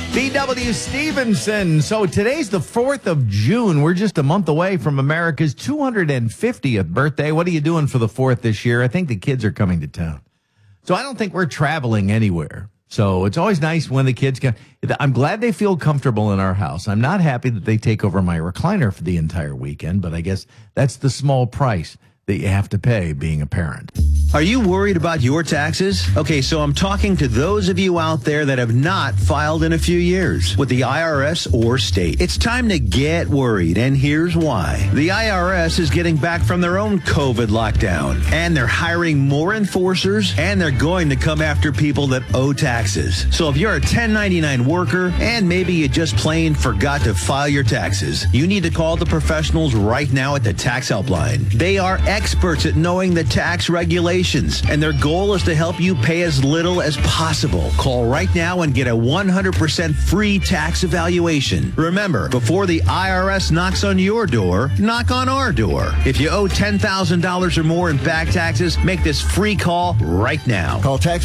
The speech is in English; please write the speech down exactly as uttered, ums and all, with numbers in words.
B W Stevenson. So today's the fourth of June. We're just a month away from America's two hundred fiftieth birthday. What are you doing for the fourth this year? I think the kids are coming to town. So I don't think we're traveling anywhere. So it's always nice when the kids come. I'm glad they feel comfortable in our house. I'm not happy that they take over my recliner for the entire weekend, but I guess that's the small price that you have to pay being a parent. Are you worried about your taxes? Okay, so I'm talking to those of you out there that have not filed in a few years with the I R S or state. It's time to get worried, and here's why. The I R S is getting back from their own COVID lockdown, and they're hiring more enforcers, and they're going to come after people that owe taxes. So if you're a ten ninety-nine worker, and maybe you just plain forgot to file your taxes, you need to call the professionals right now at the Tax Helpline. They are experts at knowing the tax regulations, and their goal is to help you pay as little as possible. Call right now and get a one hundred percent free tax evaluation. Remember, before the I R S knocks on your door, knock on our door. If you owe ten thousand dollars or more in back taxes, make this free call right now. Call tax